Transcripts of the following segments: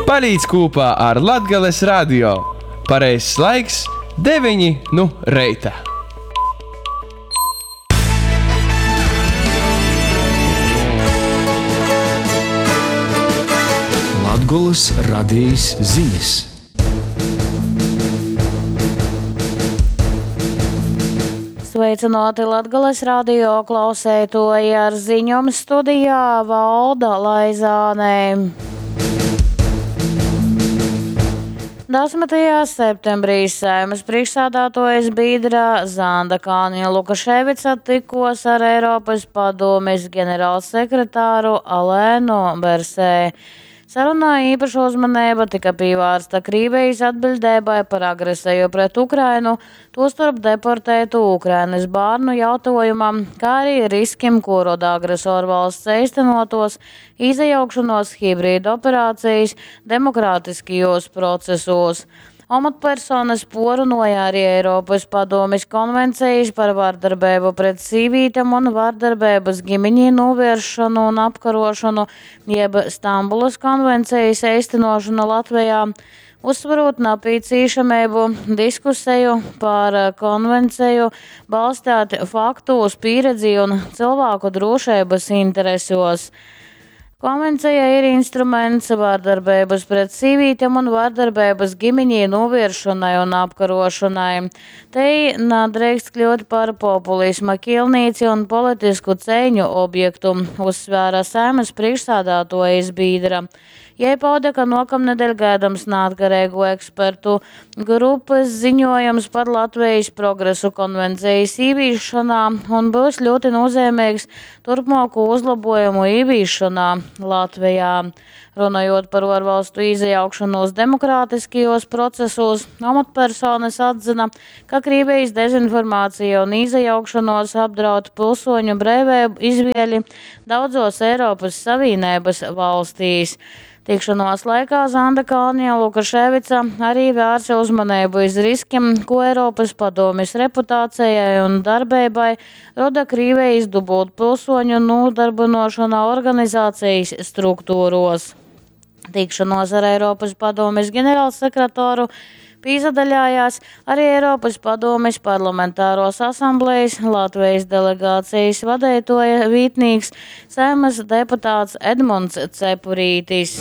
Palīdz kopā ar Latgales radio. Pareizs laiks 9 no reita. Latgales radijas ziņas. Sveicināti Latgales radio klausētoji, ar ziņām studijā Valda Laizāne. 10. septembrī Saeimas priekšsēdētājas biedra Zandakāņa Lukaševica tikos ar Eiropas padomes ģenerālsekretāru Alēnu Bersē. Sarunā īpaša uzmanība tika pievērsta Krievijas atbildībai par agresiju pret Ukrainu, tostarp deportētu Ukrainas bērnu jautājumam, kā arī riskiem, ko roda agresoru valsts īstenotos izjaukšanos hibrīda operācijas demokrātiskajos procesos. Amatpersonas porunāja arī Eiropas padomes konvencijas par vardarbību pret sīvītēm un vardarbības ģimeņu novēršanu un apkarošanu, jeb Stambulas konvencijas īstenošanu Latvijā, uzsverot nepieciešamību diskusiju par konvenciju balstīt faktos, pieredzi un cilvēku drošības interesos. Konvencija ir instruments vardarbības pret sīvītēm un vardarbības ģimeņu novēršanai un apkarošanai. Te nedrīkst kļūt par populisma ķilnīci un politisku cīņu objektu, uzsvēra Saeimas priekšsēdētājas biedra. Jai pauda, ka nākamnedēļ gaidāms neatkarīgo ekspertu grupas ziņojums par Latvijas progresu konvencijas ievišanā un būs ļoti nozīmīgs turpmāko uzlabojumu ievišanā Latvijā. Runājot par ārvalstu izjaukšanos demokrātiskajos procesos, amatpersonas atzina, ka Krievijas dezinformācija un izjaukšanos apdraud pilsoņu brīvību izvēli daudzos Eiropas Savienības valstīs. Tikšanos laikā Zandakāņa Lukaševica arī vērsa uzmanību uz riskiem, ko Eiropas padomes reputācijai un darbībai roda Krievijas dubult pilsoņu nodarbinošana organizācijas struktūros. Tikšanos ar Eiropas padomes ģenerālsekretāru piesadaļājās arī Eiropas padomes parlamentāros asamblejas Latvijas delegācijas vadītāja vietnieks Saeimas deputāts Edmunds Cepurītis.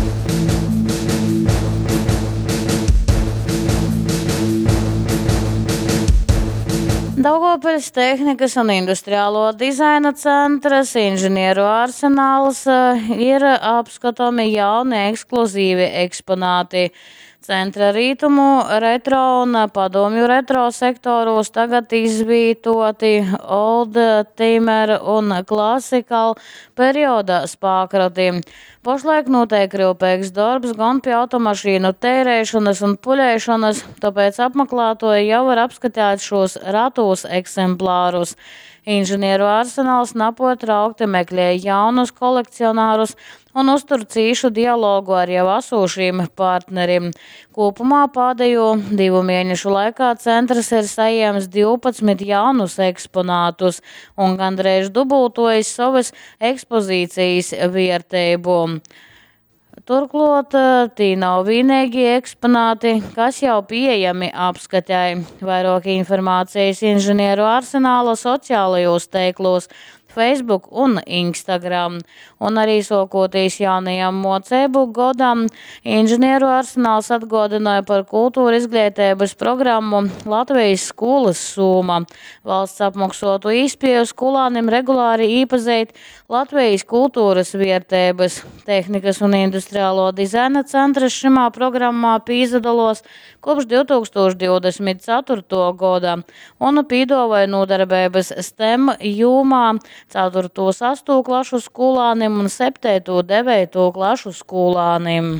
Daugavpils Tehnikas un industriālo dizaina centras inženieru arsenāls ir apskatāmi jauni ekskluzīvi eksponāti. Centra rītumu retro un padomju retro sektoros tagad izvietoti old timer un classical perioda spākrati. Pašlaik notiek rūpīgs darbs gan pie automašīnu tērēšanas un puļēšanas, tāpēc apmeklētāji jau var apskatīt šos ratos eksemplārus. Inženieru arsenāls nepotraukti meklē jaunus kolekcionārus un uztur cīšu dialogu ar jau esošiem partneriem. Kopumā pēdējo 2 mēnešu laikā centrs ir saņēmis 12 jaunus eksponātus un gandrīz dubultojis savas ekspozīcijas vērtību. Turklāt tī nav vienīgi eksponāti, kas jau pieejami apskatai. Vairāk informācijas inženieru arsenāla sociālajos tīklos, Facebook un Instagram. Un arī sokotīs jaunajam mocēbu godam, inženieru arsenāls atgādināja par kultūra izglītības programmu Latvijas skolas summa. Valsts apmaksotu izpēju skolānim regulāri īpazīt Latvijas kultūras vērtības. Tehnikas un industriālo dizaina centrs šimā programmā pīzadalos kopš 2024. gada un pīdovai nodarbības STEM jūmā 4. 8. klašu skolānim un 7. 9. klašu skolānim.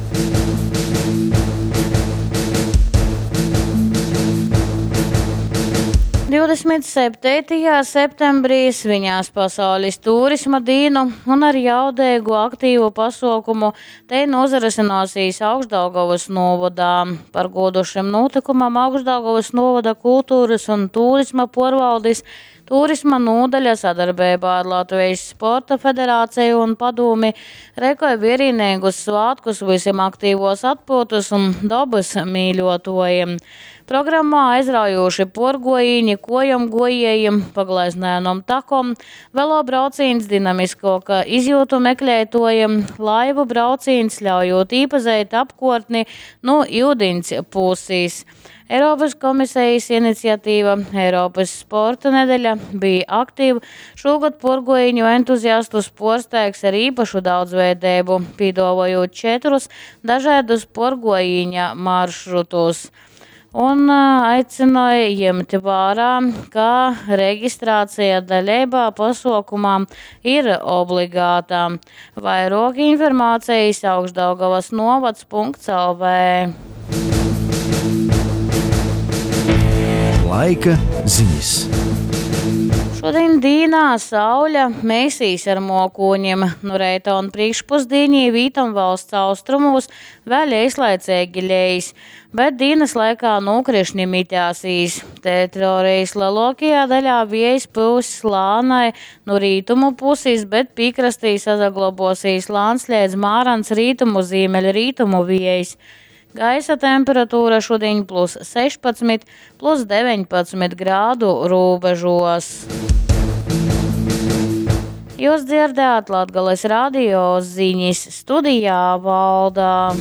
Divdesmit 7. septembrī svinās pasaules turisma dienu un ar jaudīgu aktīvu pasaukumu te nozarasinājās Augšdaugavas novadā. Par godu šim notikumam Augšdaugavas novada kultūras un turisma porvaldis Turisma nodaļa sadarbībā ar Latvijas Sporta federāciju un padomi rekoja vienīgus svātkus visiem aktīvos atpūtas un dabas mīļotājiem. Programmā aizraujoši porgojiņi, kojam gojējiem, paglaiznēnom takom, velobraucīns dinamisko izjūtu meklētojiem, laivu braucīns ļaujot īpazēt apkārtni no Jūdiņas pusīs. Eiropas komisijas iniciatīva Eiropas sporta nedeļa bija aktīva. Šogad porgojiņu entuziastu sportsteigs ar īpašu daudzveidību, piedāvājot 4 dažādus porgojiņa maršrutus. Un aicināja ņemt vērā, ka reģistrācija dalībā pasaukumā ir obligātā. Vairāk informācijas Augšdaugavas novads.lv. Laika ziņas. Šodien dīnā sauļa mēsīs ar mokoņiem, no reita un priekšpusdīnī vītam valsts austrumos vēl īslaicīgi ļejas, bet dīnas laikā nokrišņi mitēsīs. Teritorijas lielākajā daļā vējs pūs slānai no rītumu puses, bet piekrastī sazaglabosīs slāns līdz mārans rītumu ziemeļa rītumu vējs. Gaisa temperatūra šodien plus 16, plus 19 grādu robežos. Jūs dzirdējāt Latgales radio ziņas, studijā Valdā.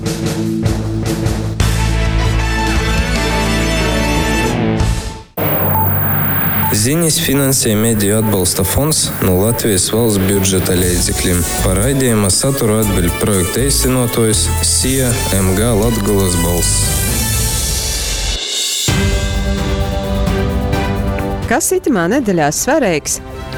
Ziņas finansē Mediju atbalsta fonds no Latvijas valsts budžeta līdzekļiem. Par raidījuma saturu atbild projekta īstenotājs SIA MG Latgales balss. Kas itamā nedēļā svarīgs?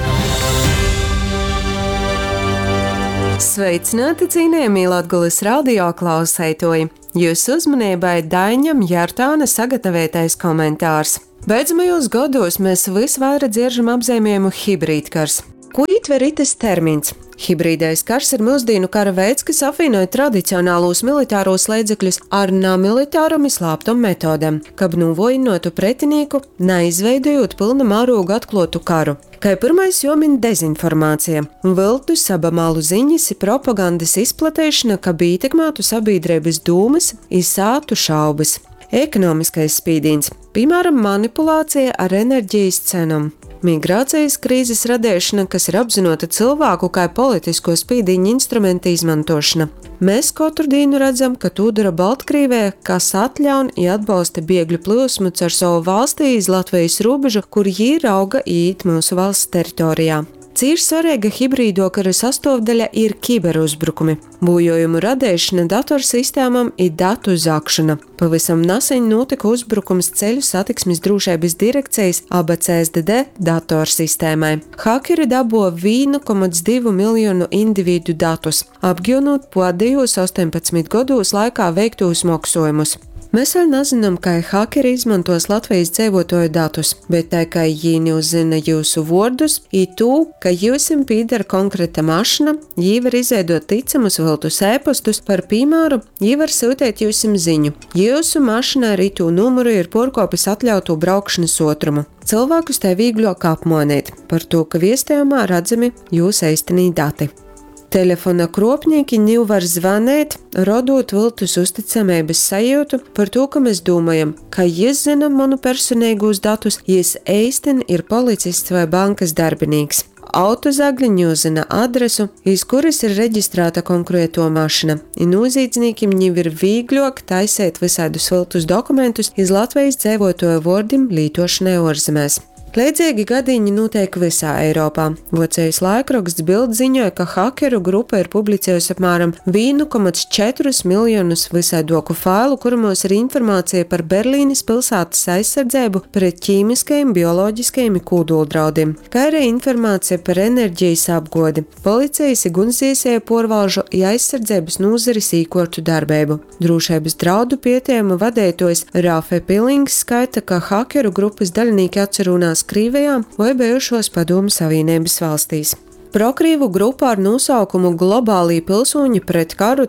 Sveicināti, cienījamie Latgales radio klausētoji! Jūsu uzmanībai Daņam Jārtāna sagatavotais komentārs. Beidzamajos gados mēs visvairāk dzirdam apzīmējumu hibrīdkars. Ko ietver itis termins? Hibrīdais kars ir mūsdienu kara veids, kas apvienoja tradicionālos militāros līdzekļus ar nemilitāram slāptam metodēm, kab novojinātu pretinieku, neizveidojot pilna mēroga atklātu karu. Kā pirmais jomin dezinformācija, viltu sabamālu ziņas, propagandas izplatīšana, kab ietekmētu sabiedrības dūmas, izsātu šaubas. Ekonomiskais spīdīns, piemēram, manipulācija ar enerģijas cenām. Migrācijas krīzes radīšana, kas ir apzinota cilvēku kā politisko spīdīņu instrumentu izmantošana. Mēs katru dienu redzam, ka tūdara Baltkrievē, kas atļauj un atbalsta bēgļu plūsmu caur savu valstī iz Latvijas robežu, kur jī rauga iet mūsu valsts teritorijā. Cīri svarīga hibrīdo kara sastāvdaļa ir kiberuzbrukumi, bojājumu radīšana datorsistēmām un datu zakšana. Pavisam nesen notika uzbrukums ceļu satiksmes drošības direkcijas ABCSDD datorsistēmai. Hakeri dabūja 1,2 miljonu individu datus, apgūnot pēdējos 18 gados laikā veiktos maksājumus. Mēs vēl nezinām, kā hakeri izmantos Latvijas dzīvotāju datus, bet tā kā viņi uzzina jūsu vārdus, ir to, ka jūsim pīdara konkrēta mašina, jī var izveidot ticamus viltus ēpastus, par piemēru, jī var sūtīt jūsim ziņu. Jūsu mašinā ar itu numuru ir porkopis atļautu braukšanas otrumu. Cilvēkus tā vieglāk apmonēt par to, ka viestējumā redzami jūs īstenī dati. Telefona kropnieki nevar zvanīt, rodot viltus uzticamības sajūtu par to, ka mēs domājam, ka jis zina manu personīgos datus, jis īsten ir policists vai bankas darbinīgs. Autozagļi uzzina adresu, iz kuras ir reģistrēta konkrēto mašina, un noziedzniekiem jau ir vieglāk taisīt visādus viltus dokumentus iz Latvijas dzīvotāju vārdiem lietošanai ārzemēs. Līdzīgi gadījumi notiek visā Eiropā. Vācijas laikraksts Bild ziņoja, ka hakeru grupa ir publicējusi apmēram 1,4 miljonus visādoku failu, kuros ir informācija par Berlīnes pilsētas aizsardzību pret ķīmiskajiem, bioloģiskajiem un kodoldraudiem, kā arī informācija par enerģijas apgodi, policijas un gunsdziesēju porvalžu un aizsardzības nozares īkortu darbību. Drošības draudu pētījumu vadītājs Rāfe Pilings skaita, ka hakeru grupas daļinieki atcerunās Krievijā vai bijušos Padomju Savienības valstīs. Prokrīvu grupa ar nosaukumu Globālī pilsoņi pret karu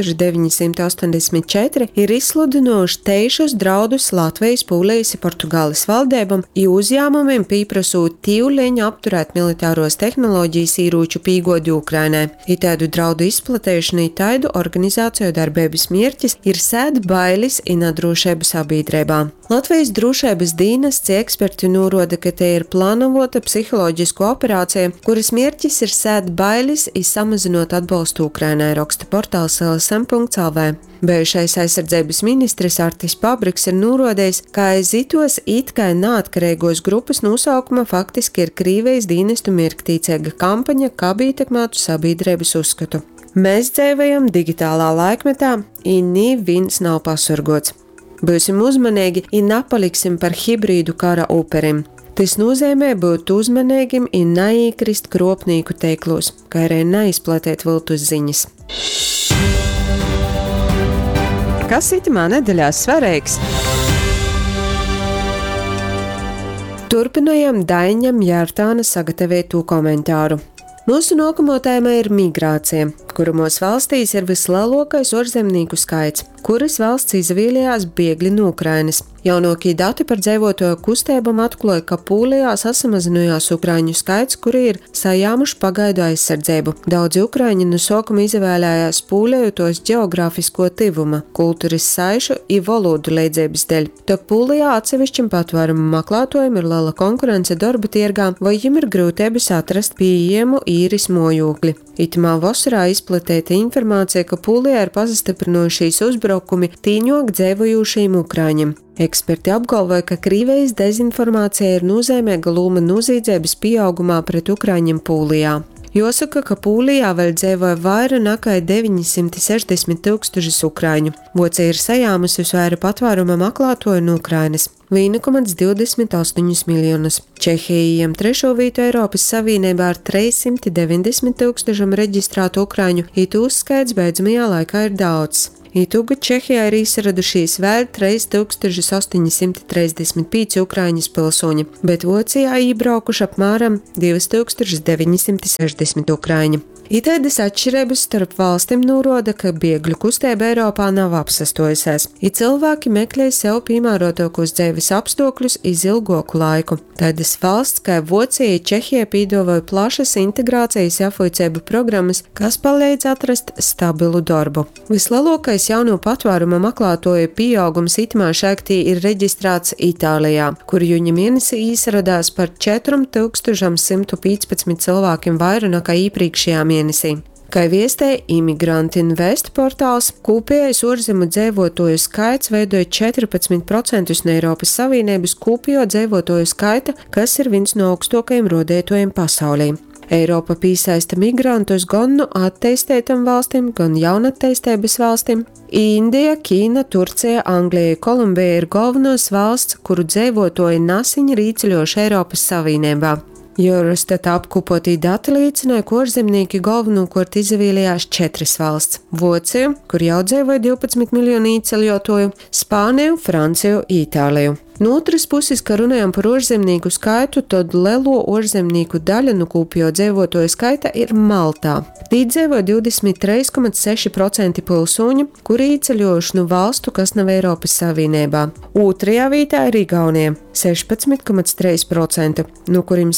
1984 ir izsludinoši teišus draudus Latvijas, Polijas un Portugāles valdībam i uzņēmumiem pīprasūt tīvleņa apturēt militāros tehnoloģijas īrūču pīgodi Ukrainai. I tādu draudu izplatēšanai taidu organizāciju darbības mierķis ir sēd bailis i nadrošība sabiedrībā. Latvijas drošības dienests eksperti norāda, ka te ir plānota psiholoģisko operācija, kuras mierķis ir sēt bailes i samazinot atbalstu Ukrainai, raksta portāls LSM.lv. Bijušais aizsardzības ministrs Artis Pabriks ir norādījis, ka aiz itos it kā neatkarīgos grupas nosaukuma faktiski ir Krīvijas dienestu mierktīcīga kampaņa, kā ietekmētu sabiedrības uzskatu. Mēs dzīvojam digitālā laikmetā, i neviens nav pasurgots. Būsim uzmanīgi i nepaliksim par hibrīdu kara uperim. Tas nozīmē būt uzmanīgiem un neiekrist kropnīku teiklos, kā arī neizplatīt viltus ziņas. Kas itamā nedēļā svarīgs? Turpinājam Daņam Jārtāna sagatavētu komentāru. Mūsu nākamo tēma ir migrācija, kuru mūsu valstīs ir vislielākais ārzemnieku skaits, kuras valsts izvēlējās bēgļi no Ukrainas. Jaunākie dati par dzīvotāju kustībām atklāja, ka Polijā samazinājās ukraiņu skaits, kuri ir sajāmuši pagaidu aizsardzību. Daudzi ukraiņi no sākuma izvēlējās Poliju tos geogrāfisko tivuma, kultūras saišu i valodu līdzības dēļ. Tok Polijā atsevišķim patvērumu meklētājiem ir liela konkurence darba tirgā, vai viņiem ir grūtības atrast pieejamu īres mājokli. Itamā vasarā izplatīta informācija, ka Polijā ir pastiprinājušies uzbraukumi tīņok dzīvojošajiem ukraiņiem. Eksperti apgalvoja, ka Krīvijas dezinformācija ir nozīmīga loma noziedzības pieaugumā pret ukraiņiem Polijā. Jāsaka, ka Polijā vēl dzīvoja vairāk nekā 960 000 ukraiņu. Vācija ir sajāmusi vairāk patvēruma meklētāju no Ukrainas – 1,28 miljonus. Čehija iem trešo vietu Eiropas Savienībā ar 390 000 reģistrētu ukraiņu, i tūs skaits beidzamajā laikā ir daudz. Itūga Čehijā ir izradušies vēl 3835 ukraiņas pilsoņi, bet Vācijā iebraukuši apmēram 2960 ukraiņi. Itēdas atšķirības starp valstīm norāda, ka bēgļu kustība Eiropā nav apsastojusies, i cilvēki meklē sev piemērotākos dzīves apstākļus iz ilgāku laiku. Tādas valsts kā Vācija, Čehija piedāvāja plašas integrācijas apmācību programmas, kas palīdz atrast stabilu darbu. Vislielākais jauno patvēruma meklētāju pieaugums itamā šaktī ir reģistrēts Itālijā, kur jūņa mēnesī izradās par 4115 cilvēkiem vairāk nekā iepriekšējā mēnesī. Kā viestēja Imigranti Invest portāls, kopējais ārzemju dzīvotāju skaits veidoja 14% no Eiropas Savienības kopējo dzīvotāju skaita, kas ir viens no augstākajiem rodētājiem pasaulī. Eiropa piesaista migrantus gan no attīstītām valstīm, gan jaunattīstības valstīm. Indija, Ķīna, Turcija, Anglija, Kolumbija ir galvenās valsts, kuru dzīvotāji nesen ir ieceļojuši Eiropas Savienībā. Eurostat apkopotī dati liecināja, ka ārzemnieki galvenokārt izvēlējās 4 valsts – Vāciju, kur jau dzīvoja 12 miljoni ieceļotāju, Spāniju, Franciju, Itāliju. No otras puses, ka runājam par ārzemnieku skaitu, tad lielo ārzemnieku daļa no kopējo dzīvotāju skaita ir Maltā. Tī dzīvoja 23,6% pilsoņu, kuri ieceļojuši no valstu, kas nav Eiropas Savienībā. Otrajā vietā ir Igaunija – 16,3%, no kuriem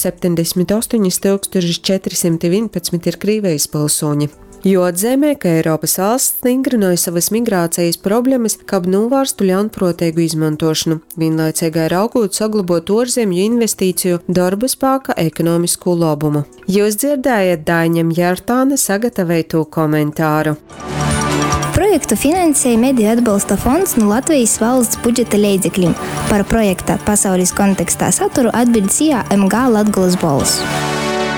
78,411 ir Krīvijas pilsoņi. Jāatzīmē, ka Eiropas valsts stingrināja savas migrācijas problēmas, kab novērstu ļaunprātīgu izmantošanu, vienlaicīgi raugot saglabāt ārzemju investīciju darba spēka ekonomisko labumu. Jūs dzirdējat Daņam Jārtāna sagatavētu komentāru. Projektu finansēja Mediju atbalsta fonds no Latvijas valsts budžeta līdzekļiem. Par projekta pasaules kontekstā saturu atbild SIA MG Latgoles balss.